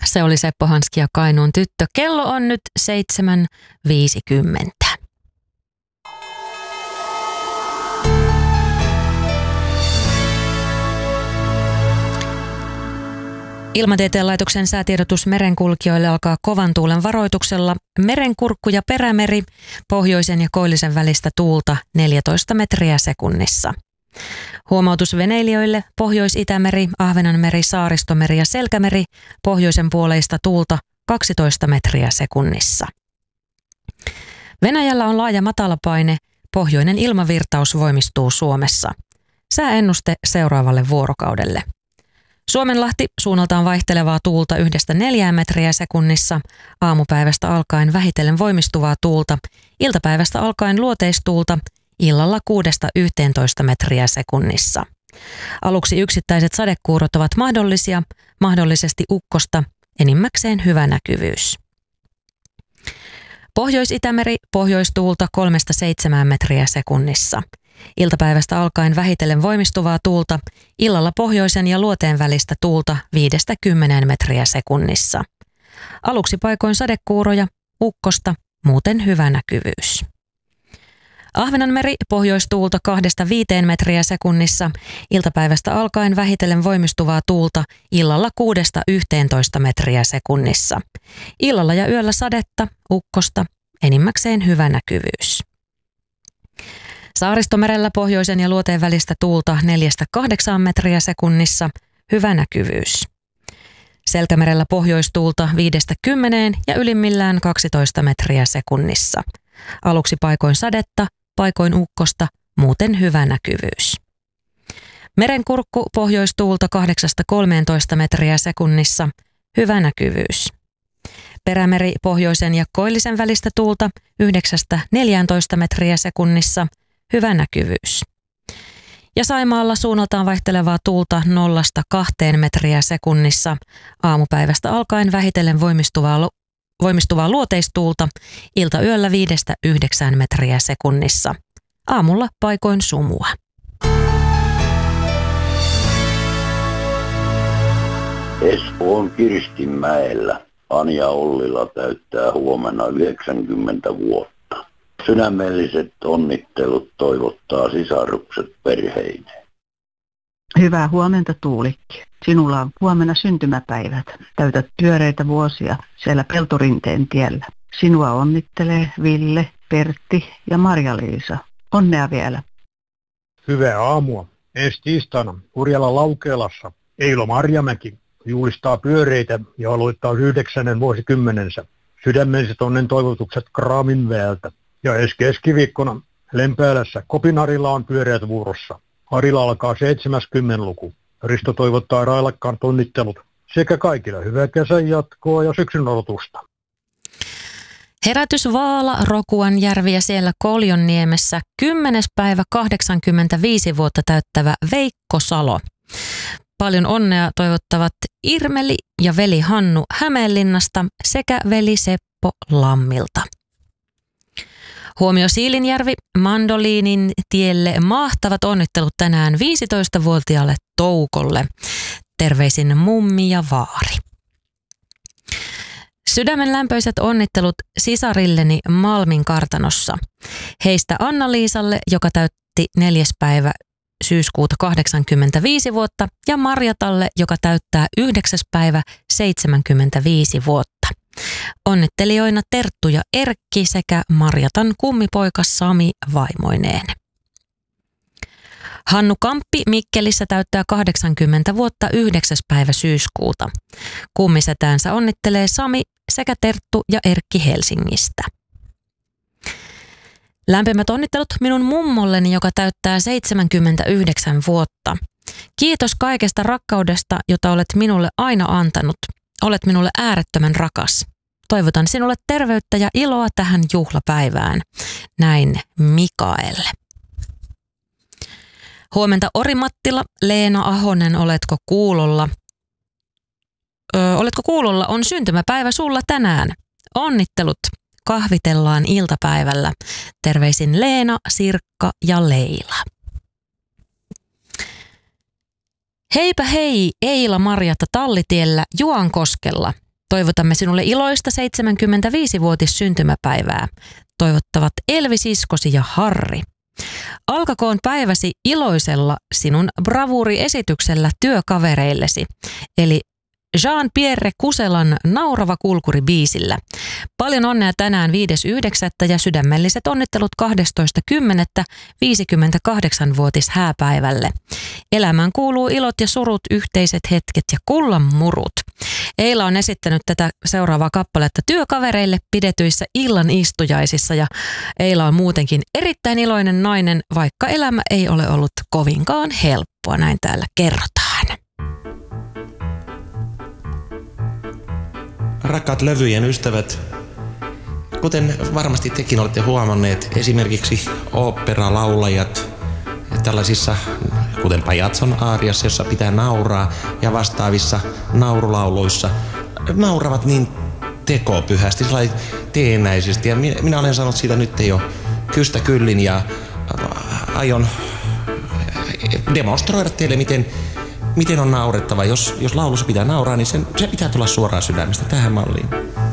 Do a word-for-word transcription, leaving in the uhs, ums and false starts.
Se oli Seppo Hanski ja Kainuun tyttö. Kello on nyt seitsemän viisikymmentä. Ilmatieteen laitoksen säätiedotus merenkulkijoille alkaa kovan tuulen varoituksella. Merenkurkku ja perämeri, pohjoisen ja koillisen välistä tuulta neljätoista metriä sekunnissa. Huomautus veneilijöille: Pohjois-Itämeri, Ahvenanmeri, Saaristomeri ja Selkämeri, pohjoisen puoleista tuulta kaksitoista metriä sekunnissa. Venäjällä on laaja matalapaine, pohjoinen ilmavirtaus voimistuu Suomessa. Sääennuste seuraavalle vuorokaudelle. Suomenlahti, suunnaltaan vaihtelevaa tuulta yhdestä neljään metriä sekunnissa, aamupäivästä alkaen vähitellen voimistuvaa tuulta, iltapäivästä alkaen luoteistuulta, illalla kuudesta yhteentoista metriä sekunnissa. Aluksi yksittäiset sadekuurot ovat mahdollisia, mahdollisesti ukkosta, enimmäkseen hyvä näkyvyys. Pohjois-Itämeri, pohjoistuulta kolmesta seitsemään metriä sekunnissa. Iltapäivästä alkaen vähitellen voimistuvaa tuulta, illalla pohjoisen ja luoteen välistä tuulta viidestä kymmeneen metriä sekunnissa. Aluksi paikoin sadekuuroja, ukkosta, muuten hyvä näkyvyys. Ahvenanmeri, pohjoistuulta kahdesta viiteen metriä sekunnissa, iltapäivästä alkaen vähitellen voimistuvaa tuulta, illalla kuudesta yhteentoista metriä sekunnissa. Illalla ja yöllä sadetta, ukkosta, enimmäkseen hyvä näkyvyys. Saaristomerellä pohjoisen ja luoteen välistä tuulta neljästä kahdeksaan metriä sekunnissa, hyvä näkyvyys. Selkämerellä pohjoistuulta viidestä kymmeneen ja ylimmillään kaksitoista metriä sekunnissa. Aluksi paikoin sadetta, paikoin ukkosta, muuten hyvä näkyvyys. Merenkurkku pohjoistuulta kahdeksasta kolmeentoista metriä sekunnissa, hyvä näkyvyys. Perämeri pohjoisen ja koillisen välistä tuulta yhdeksästä neljääntoista metriä sekunnissa, hyvä näkyvyys. Ja Saimaalla suunnaltaan vaihtelevaa tuulta nollasta kahteen metriä sekunnissa, aamupäivästä alkaen vähitellen voimistuvaa, voimistuvaa luoteistuulta, iltayöllä viidestä yhdeksään metriä sekunnissa. Aamulla paikoin sumua. Espoon Kirstinmäellä Anja Ollila täyttää huomenna yhdeksänkymmentä vuotta. Sydämelliset onnittelut toivottaa sisarukset perheineen. Hyvää huomenta, Tuulikki. Sinulla on huomenna syntymäpäivät. Täytät pyöreitä vuosia siellä Peltorinteen tiellä. Sinua onnittelee Ville, Pertti ja Marja-Liisa. Onnea vielä. Hyvää aamua. Ensi tiistaina Urjalan Laukeelassa Eilo Marjamäki juhlistaa pyöreitä ja aloittaa yhdeksännen vuosikymmenensä. Sydämelliset onnen toivotukset Kraaminväeltä. Ja ensi keskiviikkona Lempäälässä Kopinarilla on pyöreät vuorossa. Arilla alkaa seitsemänkymmentä luku. Risto toivottaa railakkaan onnittelut sekä kaikille hyvää kesän jatkoa ja syksyn odotusta. Herätys Vaala, Rokuanjärvi ja siellä Koljonniemessä kymmenes päivä kahdeksankymmentäviisi vuotta täyttävä Veikko Salo. Paljon onnea toivottavat Irmeli ja veli Hannu Hämeenlinnasta sekä veli Seppo Lammilta. Huomio Siilinjärvi, Mandoliinin tielle mahtavat onnittelut tänään viisitoistavuotiaalle Toukolle. Terveisin mummi ja vaari. Sydämen lämpöiset onnittelut sisarilleni Malmin kartanossa. Heistä Anna-Liisalle, joka täytti neljäs päivä syyskuuta kahdeksankymmentäviisi vuotta, ja Marjatalle, joka täyttää yhdeksäs päivä seitsemänkymmentäviisi vuotta. Onnittelijoina Terttu ja Erkki sekä Marjatan kummipoika Sami vaimoineen. Hannu Kamppi Mikkelissä täyttää kahdeksankymmentä vuotta yhdeksäs päivä syyskuuta. Kummisetäänsä onnittelee Sami sekä Terttu ja Erkki Helsingistä. Lämpimät onnittelut minun mummolleni, joka täyttää seitsemänkymmentäyhdeksän vuotta. Kiitos kaikesta rakkaudesta, jota olet minulle aina antanut. Olet minulle äärettömän rakas. Toivotan sinulle terveyttä ja iloa tähän juhlapäivään. Näin Mikael. Huomenta Orimattila, Leena Ahonen, oletko kuulolla? Öö, oletko kuulolla? On syntymäpäivä sulla tänään. Onnittelut. Kahvitellaan iltapäivällä. Terveisin Leena, Sirkka ja Leila. Heipä hei, Eila Marjatta Tallitiellä Juankoskella. Toivotamme sinulle iloista seitsemänkymmentäviisivuotis syntymäpäivää. Toivottavat Elvi, siskosi ja Harri. Alkakoon päiväsi iloisella sinun bravuuriesityksellä työkavereillesi, eli Jean-Pierre Kuselan Naurava kulkuri -biisillä. Paljon onnea tänään viides yhdeksättä ja sydämelliset onnittelut kahdestoista kymmenettä viisikymmentäkahdeksanvuotis hääpäivälle. Elämään kuuluu ilot ja surut, yhteiset hetket ja kullanmurut. Eila on esittänyt tätä seuraavaa kappaletta työkavereille pidetyissä illan istujaisissa ja Eila on muutenkin erittäin iloinen nainen, vaikka elämä ei ole ollut kovinkaan helppoa, näin täällä kerrotaan. Rakkaat levyjen ystävät, kuten varmasti tekin olette huomanneet, esimerkiksi oopperalaulajat tällaisissa, kuten Pajatson aariassa, jossa pitää nauraa, ja vastaavissa naurulauluissa nauravat niin tekopyhästi, sellainen teennäisesti. Ja minä, minä olen sanonut siitä nyt jo kystä kyllin ja aion demonstroida teille, miten Miten on naurettava? Jos, jos laulussa pitää nauraa, niin sen, se pitää tulla suoraan sydämestä tähän malliin.